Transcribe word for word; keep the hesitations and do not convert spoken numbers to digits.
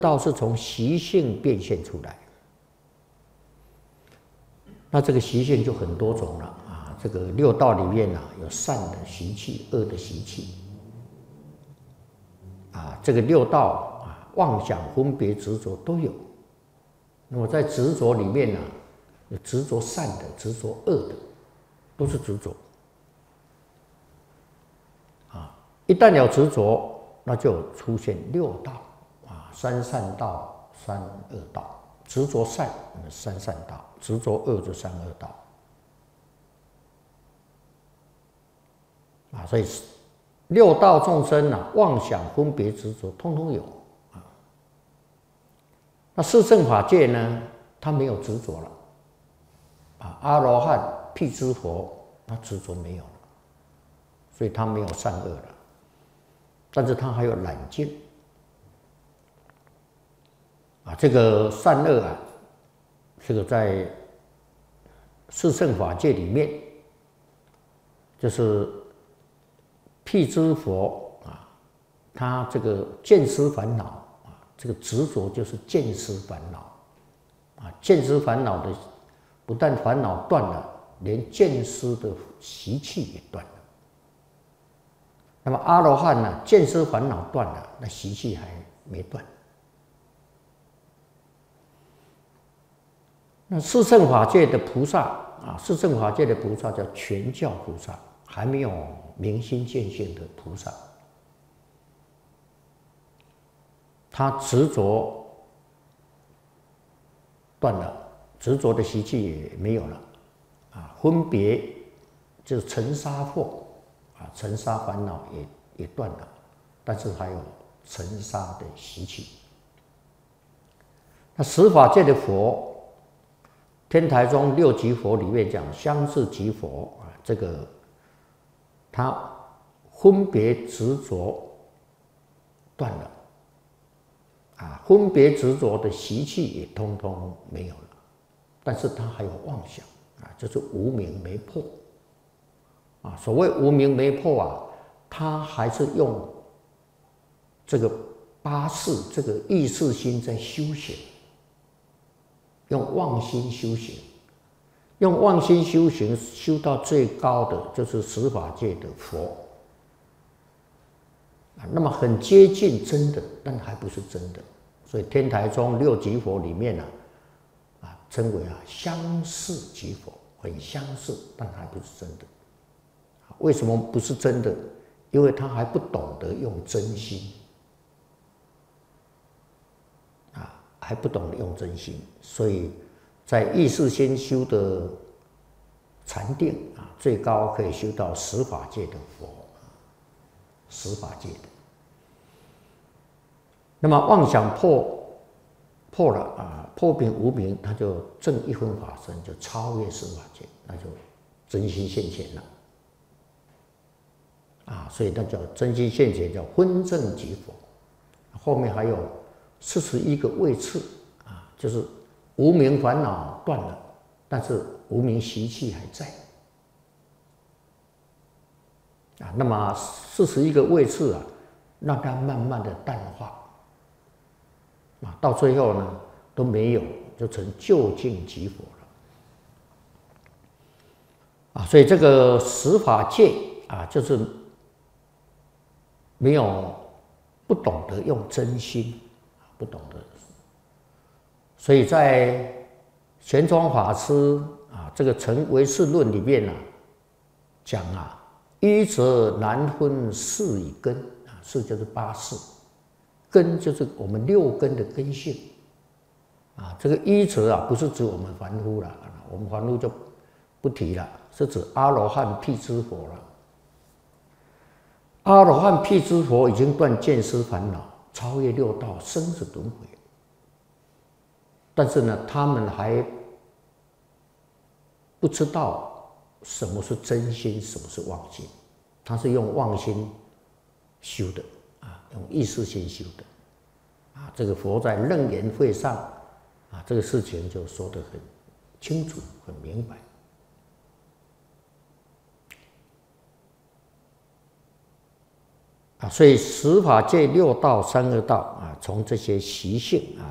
道是从习性变现出来，那这个习性就很多种了啊。这个六道里面啊，有善的习气、恶的习气啊。这个六道啊，妄想、分别、执着都有。那么在执着里面呢、啊，有执着善的、执着恶的，都是执着啊。一旦有执着，那就出现六道啊，三善道、三恶道。执着善，三善道；执着恶，就三恶道。啊，所以六道众生啊，妄想、分别、执着，通通有啊。那四圣法界呢，他没有执着了啊。阿罗汉、辟支佛，他执着没有了，所以他没有善恶了，但是他还有染净。啊，这个善恶啊，这个在四圣法界里面，就是辟支佛啊，他这个见思烦恼啊，这个执着就是见思烦恼啊，见思烦恼的不但烦恼断了，连见思的习气也断了。那么阿罗汉呢，见思烦恼断了，那习气还没断。那四圣法界的菩萨啊，四圣法界的菩萨叫全教菩萨，还没有明心见性的菩萨，他执着断了，执着的习气也没有了啊，分别就是尘沙惑啊，尘沙烦恼也也断了，但是还有尘沙的习气。那十法界的佛。天台宗六级佛里面讲相似即佛啊，这个他分别执着断了啊，分别执着的习气也通通没有了，但是他还有妄想啊，就是无明没破啊。所谓无明没破啊，他还是用这个八识这个意识心在修行。用妄心修行，用妄心修行修到最高的就是十法界的佛啊，那么很接近真的，但还不是真的。所以天台宗六级佛里面呢、啊，啊称为啊相似即佛，很相似，但还不是真的。为什么不是真的？因为他还不懂得用真心。还不懂得用真心，所以在意识先修的禅定啊，最高可以修到十法界的佛，十法界的。那么妄想破破了啊，破病无明，他就证一分法身，就超越十法界，那就真心现前了啊，所以那叫真心现前，叫分证即佛。后面还有四十一个位次啊，就是无明烦恼断了，但是无明习气还在啊。那么四十一个位次啊，让它慢慢的淡化啊，到最后呢都没有，就成究竟即佛了啊。所以这个十法界啊，就是没有不懂得用真心。不懂得，所以在玄奘法师啊这个《成唯识论》里面呢、啊，讲啊，一则难分识与根啊，识就是八识，根就是我们六根的根性啊。这个一则啊，不是指我们凡夫了，我们凡夫就不提了，是指阿罗汉、辟支佛了。阿罗汉、辟支佛已经断见思烦恼。超越六道生死轮回，但是呢，他们还不知道什么是真心，什么是妄心。他是用妄心修的啊，用意识心修的啊。这个佛在楞严会上啊，这个事情就说得很清楚、很明白。 啊，所以十法界六道、三恶道啊，从这些习性啊